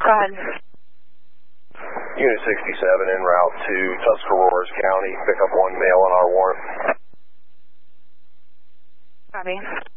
Go ahead. Unit 67 en route to Tuscaroras County. Pick up one male on our warrant. Copy.